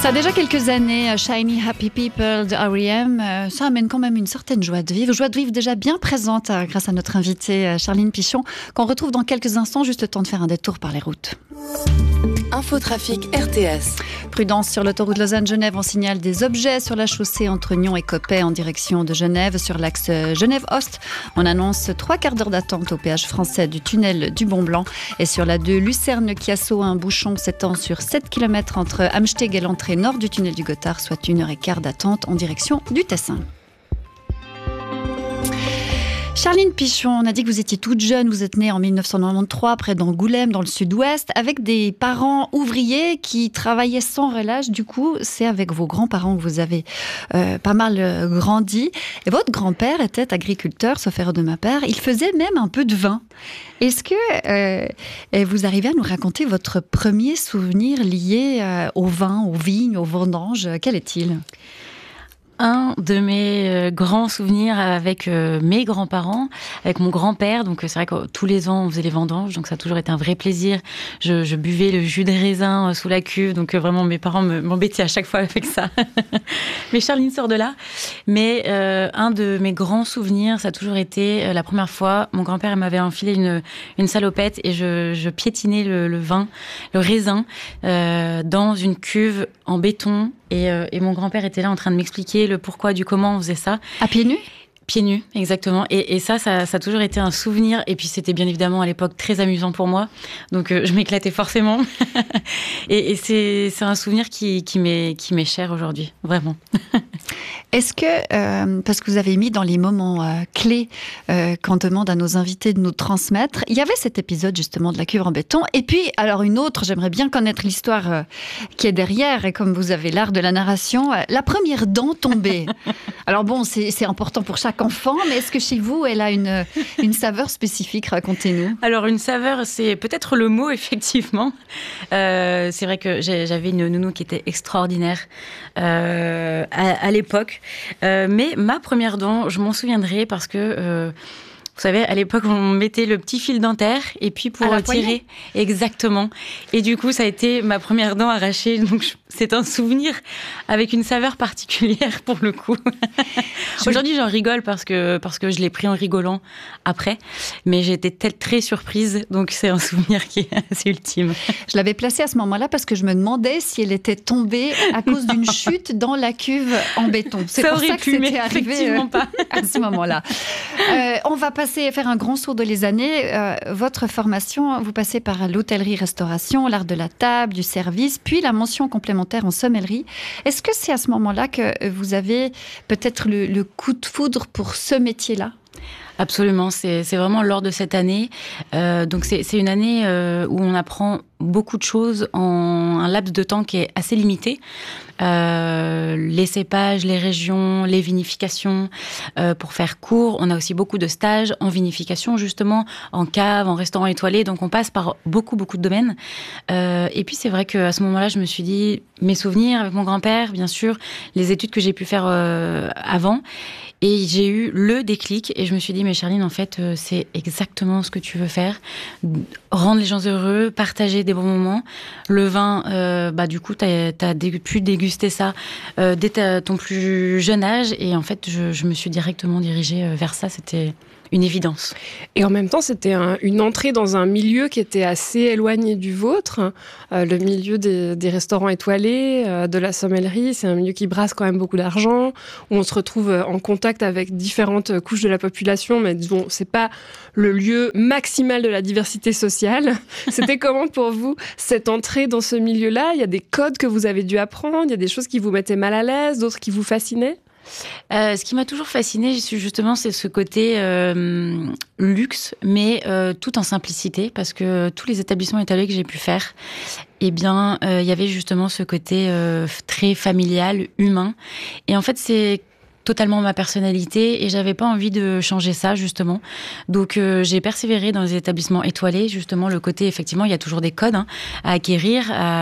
Ça a déjà quelques années, Shiny Happy People de R.E.M. Ça amène quand même une certaine joie de vivre déjà bien présente grâce à notre invitée Charline Pichon, qu'on retrouve dans quelques instants, juste le temps de faire un détour par les routes. Infotrafic RTS. Prudence sur l'autoroute Lausanne-Genève, on signale des objets sur la chaussée entre Nyon et Coppet en direction de Genève. Sur l'axe Genève-Ost, on annonce 3 quarts d'heure d'attente au péage français du tunnel du Mont-Blanc. Et sur la 2 Lucerne-Chiasso, un bouchon s'étend sur 7 km entre Amsteg et l'entrée nord du tunnel du Gothard, soit 1h15 d'attente en direction du Tessin. Charline Pichon, on a dit que vous étiez toute jeune, vous êtes née en 1993 près d'Angoulême, dans le sud-ouest, avec des parents ouvriers qui travaillaient sans relâche. Du coup, c'est avec vos grands-parents que vous avez pas mal grandi. Et votre grand-père était agriculteur, sauf erreur de ma part. Il faisait même un peu de vin. Est-ce que vous arrivez à nous raconter votre premier souvenir lié au vin, aux vignes, aux vendanges? Quel est-il ? Un de mes grands souvenirs avec mes grands-parents, avec mon grand-père. Donc c'est vrai que tous les ans on faisait les vendanges, donc ça a toujours été un vrai plaisir. Je buvais le jus de raisin sous la cuve, donc vraiment mes parents m'embêtaient à chaque fois avec ça. Mais Charline sort de là. Mais un de mes grands souvenirs, ça a toujours été la première fois, mon grand-père m'avait enfilé une salopette et je piétinais le vin, le raisin, dans une cuve en béton. Et mon grand-père était là en train de m'expliquer le pourquoi du comment on faisait ça. À pieds nus ? Pieds nus, exactement. Et ça a toujours été un souvenir. Et puis, c'était bien évidemment à l'époque très amusant pour moi. Donc, je m'éclatais forcément. et c'est un souvenir qui m'est cher aujourd'hui, vraiment. Est-ce que, parce que vous avez mis dans les moments clés qu'on demande à nos invités de nous transmettre, il y avait cet épisode justement de la cuve en béton. Et puis, alors une autre, j'aimerais bien connaître l'histoire qui est derrière. Et comme vous avez l'art de la narration, la première dent tombée. Alors bon, c'est important pour chaque enfant, mais est-ce que chez vous, elle a une saveur spécifique? Racontez-nous. Alors, une saveur, c'est peut-être le mot, effectivement. C'est vrai que j'avais une nounou qui était extraordinaire à l'époque. Mais ma première dent, je m'en souviendrai parce que... vous savez, à l'époque, on mettait le petit fil dentaire et puis pour tirer, exactement. Et du coup, ça a été ma première dent arrachée. Donc, c'est un souvenir avec une saveur particulière pour le coup. Aujourd'hui, j'en rigole parce que je l'ai pris en rigolant après. Mais j'ai été très surprise. Donc, c'est un souvenir qui est assez ultime. Je l'avais placée à ce moment-là parce que je me demandais si elle était tombée à cause d'une chute dans la cuve en béton. C'est ça pour aurait ça que pu, c'était mais arrivé effectivement pas. à ce moment-là. On va faire un grand saut de les années. Votre formation, vous passez par l'hôtellerie-restauration, l'art de la table, du service, puis la mention complémentaire en sommellerie. Est-ce que c'est à ce moment-là que vous avez peut-être le coup de foudre pour ce métier-là ? Absolument, c'est vraiment lors de cette année. Donc c'est une année où on apprend beaucoup de choses en un laps de temps qui est assez limité. Les cépages, les régions, les vinifications. Pour faire court, on a aussi beaucoup de stages en vinification, justement, en cave, en restaurant étoilé. Donc on passe par beaucoup de domaines. Et puis c'est vrai qu'à ce moment-là, je me suis dit, mes souvenirs avec mon grand-père, bien sûr, les études que j'ai pu faire avant. Et j'ai eu le déclic et je me suis dit, mais Charline, en fait, c'est exactement ce que tu veux faire. Rendre les gens heureux, partager des bons moments. Le vin, du coup, t'as pu déguster ça dès ton plus jeune âge. Et en fait, je me suis directement dirigée vers ça. C'était une évidence. Et en même temps, c'était une entrée dans un milieu qui était assez éloigné du vôtre. Le milieu des restaurants étoilés, de la sommellerie, c'est un milieu qui brasse quand même beaucoup d'argent, où on se retrouve en contact avec différentes couches de la population, mais disons, c'est pas le lieu maximal de la diversité sociale. C'était comment pour vous, cette entrée dans ce milieu-là? Il y a des codes que vous avez dû apprendre, il y a des choses qui vous mettaient mal à l'aise, d'autres qui vous fascinaient? Ce qui m'a toujours fascinée, justement, c'est ce côté luxe, mais tout en simplicité, parce que tous les établissements étoilés que j'ai pu faire, eh bien, il y avait justement ce côté très familial, humain. Et en fait, c'est totalement ma personnalité et j'avais pas envie de changer ça, justement. Donc, j'ai persévéré dans les établissements étoilés, justement, le côté, effectivement, il y a toujours des codes à acquérir,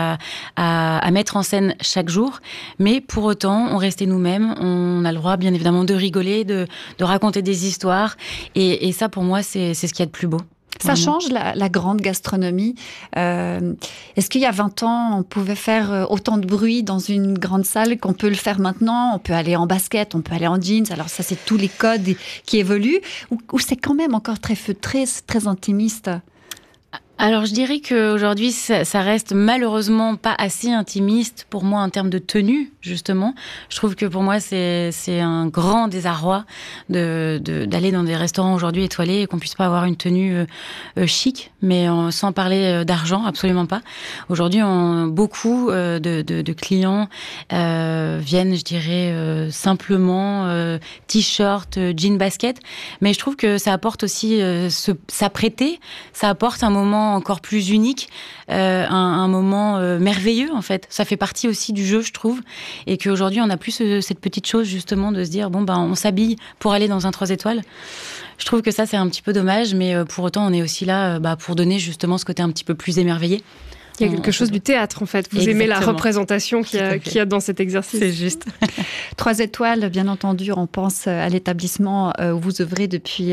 à mettre en scène chaque jour. Mais pour autant, on restait nous-mêmes. On a le droit, bien évidemment, de rigoler, de raconter des histoires. Et ça, pour moi, c'est ce qu'il y a de plus beau. Ça Vraiment. change la grande gastronomie. Est-ce qu'il y a 20 ans, on pouvait faire autant de bruit dans une grande salle qu'on peut le faire maintenant? On peut aller en basket, on peut aller en jeans. Alors ça, c'est tous les codes qui évoluent. Ou c'est quand même encore très feutré, très intimiste? Alors, je dirais qu'aujourd'hui, ça reste malheureusement pas assez intimiste pour moi en termes de tenue, justement. Je trouve que pour moi, c'est un grand désarroi d'aller dans des restaurants aujourd'hui étoilés et qu'on puisse pas avoir une tenue chic, mais sans parler d'argent, absolument pas. Aujourd'hui, beaucoup de clients viennent, je dirais, simplement t-shirt, jean, basket, mais je trouve que ça apporte aussi s'apprêter, ça apporte un moment encore plus unique, un moment merveilleux en fait. Ça fait partie aussi du jeu, je trouve, et qu'aujourd'hui on n'a plus cette petite chose justement de se dire bon ben on s'habille pour aller dans un 3 étoiles. Je trouve que ça c'est un petit peu dommage, mais pour autant on est aussi là pour donner justement ce côté un petit peu plus émerveillé. Il y a quelque chose du théâtre, en fait. Vous Exactement. aimez la représentation qu'il y a dans cet exercice. C'est juste. 3 étoiles, bien entendu, on pense à l'établissement où vous œuvrez depuis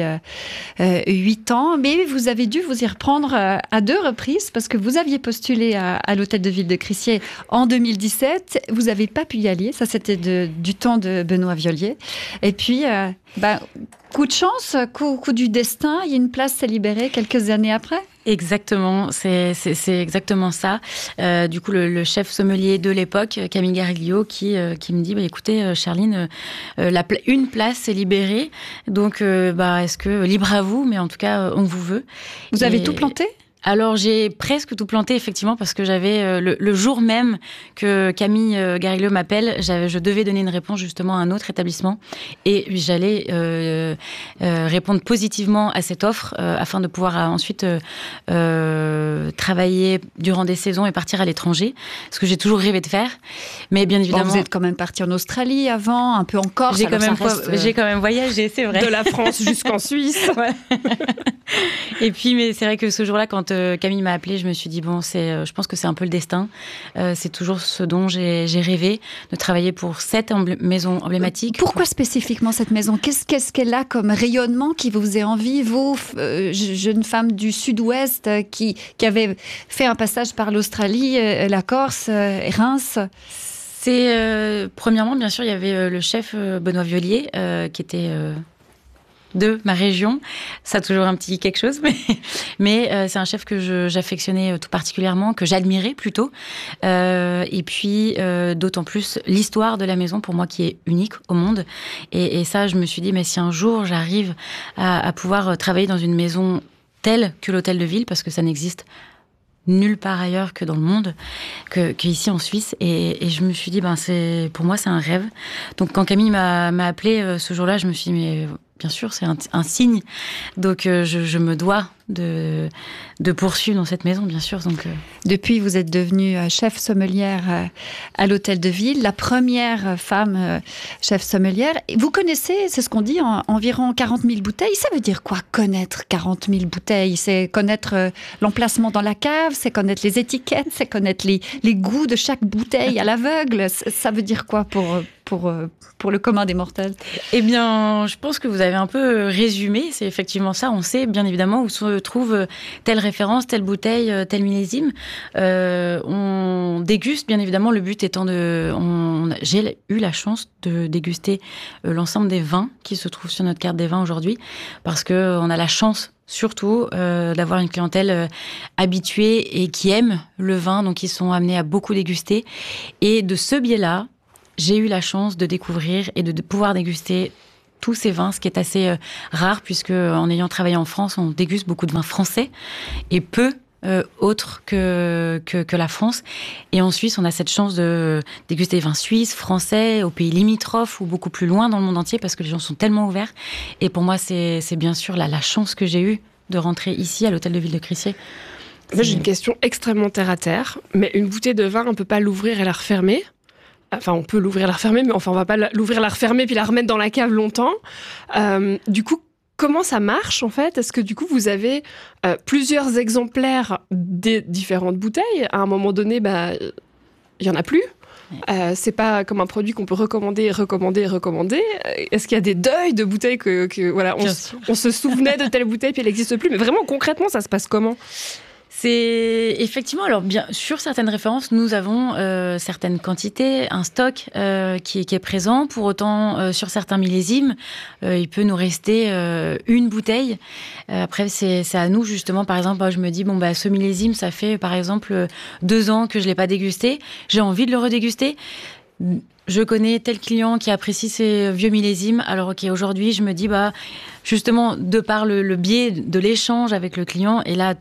8 ans. Mais vous avez dû vous y reprendre à 2 reprises parce que vous aviez postulé à l'hôtel de ville de Crissier en 2017. Vous n'avez pas pu y aller. Ça, c'était du temps de Benoît Violier. Et puis, coup de chance, coup du destin, il y a une place s'est libérée quelques années après. Exactement, c'est exactement ça. Du coup, le chef sommelier de l'époque, Camille Gariglio, qui me dit écoutez, Charline, une place s'est libérée, donc est-ce que libre à vous, mais en tout cas, on vous veut. Vous avez tout planté ? Alors, j'ai presque tout planté, effectivement, parce que j'avais, le jour même que Camille Gariglio m'appelle, je devais donner une réponse justement à un autre établissement et j'allais répondre positivement à cette offre afin de pouvoir ensuite travailler durant des saisons et partir à l'étranger, ce que j'ai toujours rêvé de faire. Mais bien évidemment... vous êtes quand même parti en Australie avant, un peu en Corse. J'ai quand même voyagé, c'est vrai. De la France jusqu'en Suisse. Ouais. Et puis, mais c'est vrai que ce jour-là, quand Camille m'a appelée, je me suis dit je pense que c'est un peu le destin. C'est toujours ce dont j'ai rêvé, de travailler pour cette maison emblématique. Pourquoi spécifiquement cette maison ? Qu'est-ce qu'elle a comme rayonnement qui vous faisait envie, vous, jeune femme du Sud-Ouest qui avait fait un passage par l'Australie, la Corse, Reims ? C'est premièrement, bien sûr, il y avait le chef Benoît Violier qui était de ma région. Ça a toujours un petit quelque chose, mais c'est un chef que j'affectionnais tout particulièrement, que j'admirais plutôt. Et puis, d'autant plus, l'histoire de la maison, pour moi, qui est unique au monde. Et ça, je me suis dit, mais si un jour j'arrive à pouvoir travailler dans une maison telle que l'hôtel de ville, parce que ça n'existe nulle part ailleurs que dans le monde, qu'ici en Suisse. Et je me suis dit, pour moi, c'est un rêve. Donc, quand Camille m'a appelée ce jour-là, je me suis dit, mais bien sûr, c'est un signe. Donc, je me dois de poursuivre dans cette maison, bien sûr. Donc, Depuis, vous êtes devenue chef sommelière à l'hôtel de ville, la première femme chef sommelière. Et vous connaissez, c'est ce qu'on dit, environ 40 000 bouteilles. Ça veut dire quoi, connaître 40 000 bouteilles ? C'est connaître l'emplacement dans la cave, c'est connaître les étiquettes, c'est connaître les goûts de chaque bouteille à l'aveugle. Ça veut dire quoi pour le commun des mortels ? Eh bien, je pense que vous avez un peu résumé. C'est effectivement ça. On sait bien évidemment où se trouve telle référence, telle bouteille, tel millésime. On déguste, bien évidemment. Le but étant j'ai eu la chance de déguster l'ensemble des vins qui se trouvent sur notre carte des vins aujourd'hui, parce que on a la chance surtout d'avoir une clientèle habituée et qui aime le vin, donc ils sont amenés à beaucoup déguster. Et de ce biais-là, j'ai eu la chance de découvrir et de pouvoir déguster tous ces vins, ce qui est assez rare, puisque en ayant travaillé en France, on déguste beaucoup de vins français et peu autres que la France. Et en Suisse, on a cette chance de déguster des vins suisses, français, aux pays limitrophes ou beaucoup plus loin dans le monde entier, parce que les gens sont tellement ouverts. Et pour moi, c'est bien sûr la chance que j'ai eue de rentrer ici à l'hôtel de ville de Crissier. J'ai une question extrêmement terre à terre, mais une bouteille de vin, on ne peut pas l'ouvrir et la refermer. Enfin, on peut l'ouvrir et la refermer, mais enfin, on ne va pas l'ouvrir, la refermer, puis la remettre dans la cave longtemps. Du coup, comment ça marche, en fait ? Est-ce que, du coup, vous avez plusieurs exemplaires des différentes bouteilles ? À un moment donné, il n'y en a plus ? C'est pas comme un produit qu'on peut recommander. Est-ce qu'il y a des deuils de bouteilles que voilà, on se souvenait de telle bouteille puis elle n'existe plus? Mais vraiment, concrètement, ça se passe comment? C'est effectivement, alors bien sur certaines références, nous avons certaines quantités, un stock qui est présent. Pour autant, sur certains millésimes, il peut nous rester une bouteille. Après, c'est à nous justement. Par exemple, je me dis ce millésime, ça fait par exemple 2 ans que je l'ai pas dégusté. J'ai envie de le redéguster. Je connais tel client qui apprécie ces vieux millésimes. Alors, ok, aujourd'hui, je me dis, justement, de par le biais de l'échange avec le client, et là,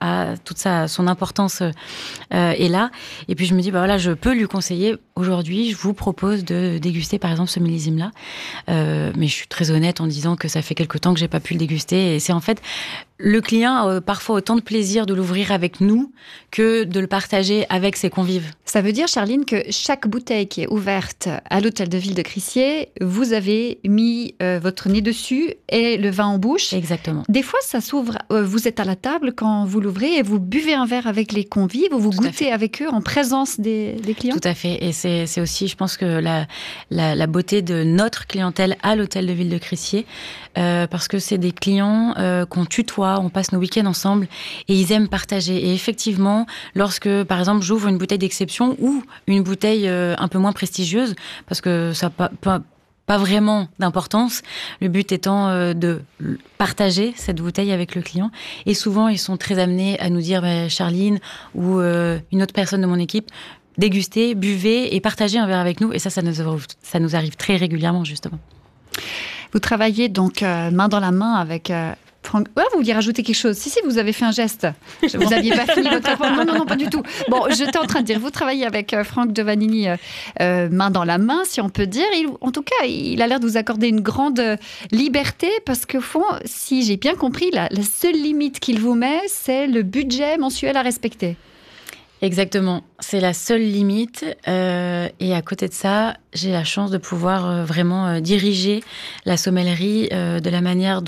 son importance est là. Et puis, je me dis, je peux lui conseiller. Aujourd'hui, je vous propose de déguster, par exemple, ce millésime-là. Mais je suis très honnête en disant que ça fait quelque temps que j'ai pas pu le déguster. Et c'est en fait, le client a parfois autant de plaisir de l'ouvrir avec nous que de le partager avec ses convives. Ça veut dire, Charline, que chaque bouteille qui est ouverte à l'hôtel de ville de Crissier, vous avez mis votre nez dessus et le vin en bouche. Exactement. Des fois, ça s'ouvre. Vous êtes à la table quand vous l'ouvrez et vous buvez un verre avec les convives ou vous goûtez avec eux en présence des clients. Tout à fait. Et c'est aussi, je pense que la beauté de notre clientèle à l'hôtel de ville de Crissier, parce que c'est des clients qu'on tutoie, on passe nos week-ends ensemble et ils aiment partager. Et effectivement, lorsque, par exemple, j'ouvre une bouteille d'exception ou une bouteille un peu moins prestigieuse, parce que ça pas vraiment d'importance, le but étant de partager cette bouteille avec le client. Et souvent, ils sont très amenés à nous dire, Charline ou une autre personne de mon équipe, dégustez, buvez et partagez un verre avec nous. Et ça nous arrive très régulièrement, justement. Vous travaillez donc main dans la main avec... Franck, vous vouliez rajouter quelque chose? Si, vous avez fait un geste. Vous n'aviez pas fini votre rapport. Non, pas du tout. Bon, j'étais en train de dire, vous travaillez avec Franck Giovannini main dans la main, si on peut dire. En tout cas, il a l'air de vous accorder une grande liberté parce qu'au fond, si j'ai bien compris, la seule limite qu'il vous met, c'est le budget mensuel à respecter. Exactement, c'est la seule limite et à côté de ça, j'ai la chance de pouvoir vraiment diriger la sommellerie de la manière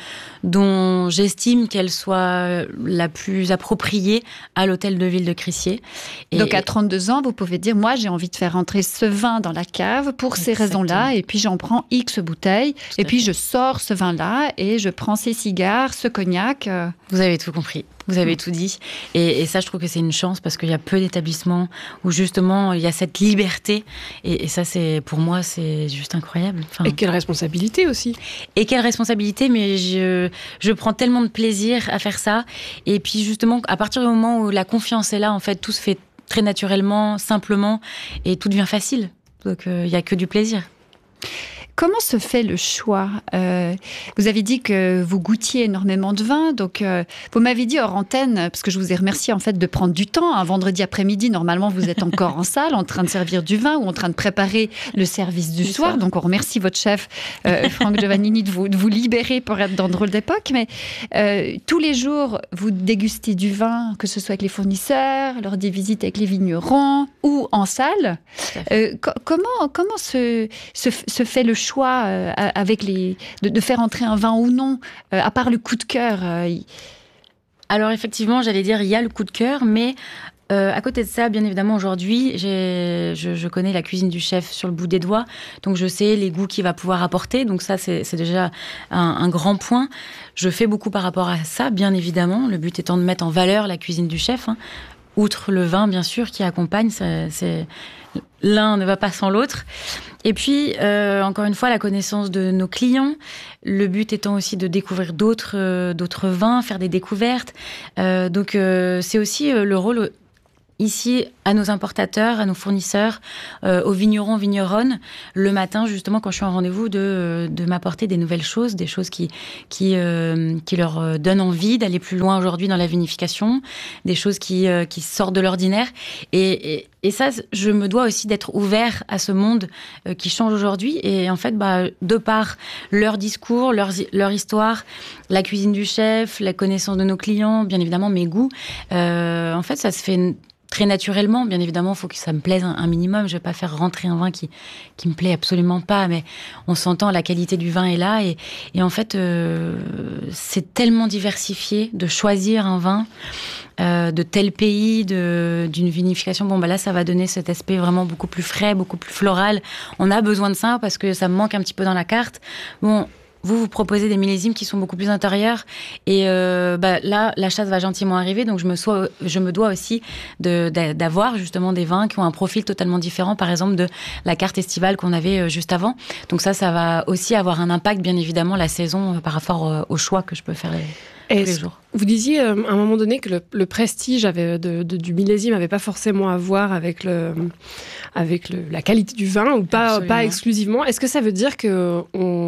dont j'estime qu'elle soit la plus appropriée à l'hôtel de ville de Crissier. Donc à 32 ans, vous pouvez dire, moi j'ai envie de faire rentrer ce vin dans la cave pour ces raisons-là et puis j'en prends X bouteilles et puis je sors ce vin-là et je prends ces cigares, ce cognac. Vous avez tout compris. Vous avez tout dit. Et ça, je trouve que c'est une chance parce qu'il y a peu d'établissements où justement il y a cette liberté. Et ça, pour moi, c'est juste incroyable. Et quelle responsabilité aussi. Et quelle responsabilité, mais je prends tellement de plaisir à faire ça. Et puis justement, à partir du moment où la confiance est là, en fait, tout se fait très naturellement, simplement, et tout devient facile. Donc il n'y a que du plaisir. Comment se fait le choix? Vous avez dit que vous goûtiez énormément de vin, donc vous m'avez dit hors antenne, parce que je vous ai remercié en fait de prendre du temps. Un vendredi après-midi, normalement, vous êtes encore en salle, en train de servir du vin ou en train de préparer le service du soir. Donc on remercie votre chef, Franck Giovannini, de vous libérer pour être dans Drôle d'époque. Mais tous les jours, vous dégustez du vin, que ce soit avec les fournisseurs, lors des visites avec les vignerons ou en salle. Comment se fait le choix avec de faire entrer un vin ou non, à part le coup de cœur? Alors effectivement, j'allais dire, il y a le coup de cœur, mais à côté de ça, bien évidemment, aujourd'hui, je connais la cuisine du chef sur le bout des doigts, donc je sais les goûts qu'il va pouvoir apporter, donc ça, c'est déjà un grand point. Je fais beaucoup par rapport à ça, bien évidemment, le but étant de mettre en valeur la cuisine du chef, outre le vin, bien sûr, qui accompagne, l'un ne va pas sans l'autre. Et puis, encore une fois, la connaissance de nos clients. Le but étant aussi de découvrir d'autres vins, faire des découvertes. Donc, c'est aussi le rôle ici à nos importateurs, à nos fournisseurs, aux vignerons, vigneronnes, le matin, justement, quand je suis en rendez-vous, de m'apporter des nouvelles choses, des choses qui leur donnent envie d'aller plus loin aujourd'hui dans la vinification, des choses qui sortent de l'ordinaire. Et ça, je me dois aussi d'être ouvert à ce monde qui change aujourd'hui. Et en fait, de par leur discours, leur histoire, la cuisine du chef, la connaissance de nos clients, bien évidemment mes goûts, en fait, ça se fait très naturellement. Bien évidemment, il faut que ça me plaise un minimum. Je ne vais pas faire rentrer un vin qui me plaît absolument pas, mais on s'entend, la qualité du vin est là. Et en fait, c'est tellement diversifié de choisir un vin. de tel pays, d'une vinification. Bon, là, ça va donner cet aspect vraiment beaucoup plus frais, beaucoup plus floral. On a besoin de ça parce que ça me manque un petit peu dans la carte. Bon, vous proposez des millésimes qui sont beaucoup plus intérieurs. Et là, la chasse va gentiment arriver. Donc, je me dois aussi d'avoir justement des vins qui ont un profil totalement différent, par exemple, de la carte estivale qu'on avait juste avant. Donc ça va aussi avoir un impact, bien évidemment, la saison par rapport au choix que je peux faire tous les jours. Vous disiez à un moment donné que le prestige du millésime n'avait pas forcément à voir avec la qualité du vin, ou pas exclusivement. Est-ce que ça veut dire qu'un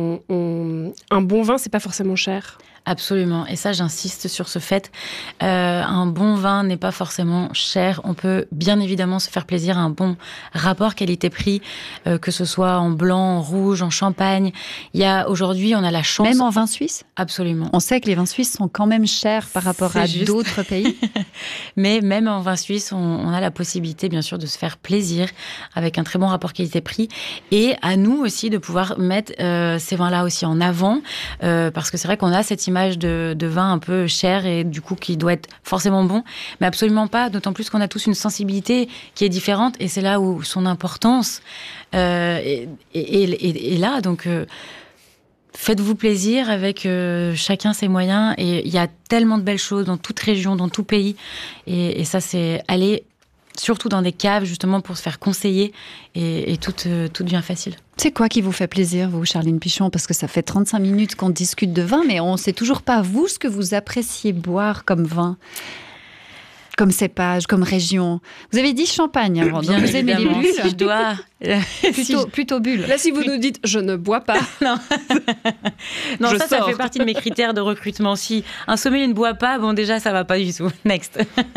bon vin, c'est pas forcément cher ? Absolument. Et ça, j'insiste sur ce fait. Un bon vin n'est pas forcément cher. On peut bien évidemment se faire plaisir à un bon rapport qualité-prix, que ce soit en blanc, en rouge, en champagne. Aujourd'hui, on a la chance... Même en vin suisse ? Absolument. On sait que les vins suisses sont quand même chers par rapport à d'autres pays. Mais même en vin suisse, on a la possibilité, bien sûr, de se faire plaisir avec un très bon rapport qualité-prix. Et à nous aussi de pouvoir mettre ces vins-là aussi en avant, parce que c'est vrai qu'on a cette image de vin un peu cher et du coup qui doit être forcément bon, mais absolument pas, d'autant plus qu'on a tous une sensibilité qui est différente et c'est là où son importance est là. Donc faites-vous plaisir avec chacun ses moyens, et il y a tellement de belles choses dans toute région, dans tout pays, et ça, c'est aller surtout dans des caves justement pour se faire conseiller, et tout devient facile. C'est quoi qui vous fait plaisir, vous, Charline Pichon ? Parce que ça fait 35 minutes qu'on discute de vin, mais on ne sait toujours pas, vous, ce que vous appréciez boire comme vin, comme cépage, comme région. Vous avez dit champagne avant, donc vous aimez les bulles. Si je dois... plutôt bulles. Là, si vous nous dites « je ne bois pas », non, ça fait partie de mes critères de recrutement. Si un sommelier ne boit pas, bon, déjà, ça va pas du tout. Next.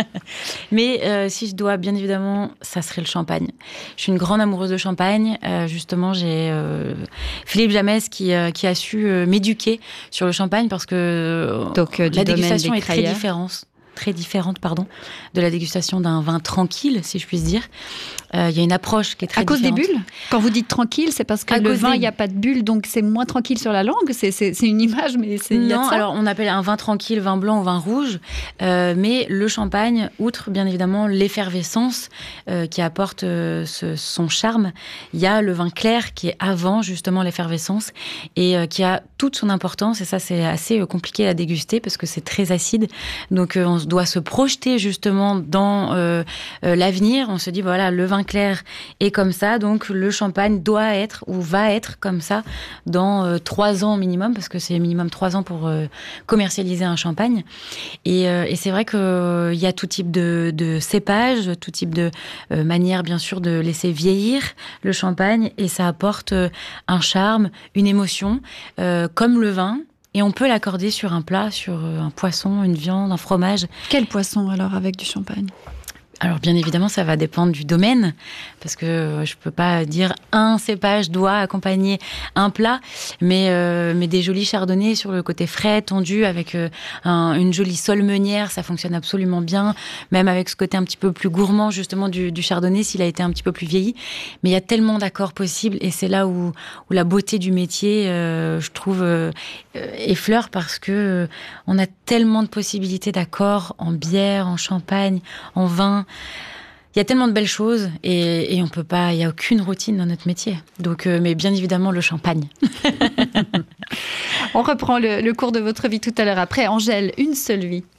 Mais si je dois, bien évidemment, ça serait le champagne. Je suis une grande amoureuse de champagne. Justement, j'ai Philippe Jamès qui a su m'éduquer sur le champagne, parce que la dégustation est très différente de la dégustation d'un vin tranquille, si je puisse dire. Il y a une approche qui est très différente. À cause des bulles ? Quand vous dites tranquille, c'est parce que le vin, il n'y a pas de bulles, donc c'est moins tranquille sur la langue ? C'est une image, mais c'est... Non, alors on appelle un vin tranquille, vin blanc ou vin rouge, mais le champagne, outre bien évidemment l'effervescence qui apporte son charme, il y a le vin clair qui est avant justement l'effervescence et qui a toute son importance, et ça c'est assez compliqué à déguster parce que c'est très acide, donc on doit se projeter justement dans l'avenir. On se dit voilà, le vin clair est comme ça, donc le champagne doit être ou va être comme ça dans 3 ans minimum, parce que c'est minimum 3 ans pour commercialiser un champagne. Et c'est vrai qu'il y a tout type de cépage, tout type de manière bien sûr de laisser vieillir le champagne, et ça apporte un charme, une émotion, comme le vin. Et on peut l'accorder sur un plat, sur un poisson, une viande, un fromage. Quel poisson alors avec du champagne ? Alors bien évidemment, ça va dépendre du domaine, parce que je peux pas dire un cépage doit accompagner un plat, mais des jolis chardonnays sur le côté frais, tendu, avec une jolie sole meunière, ça fonctionne absolument bien, même avec ce côté un petit peu plus gourmand justement du chardonnay s'il a été un petit peu plus vieilli. Mais il y a tellement d'accords possibles, et c'est là où la beauté du métier, je trouve, effleure, parce que on a tellement de possibilités d'accords en bière, en champagne, en vin. Il y a tellement de belles choses, et on peut pas, il y a aucune routine dans notre métier. Donc, mais bien évidemment, le champagne. On reprend le cours de votre vie tout à l'heure après. Angèle, une seule vie.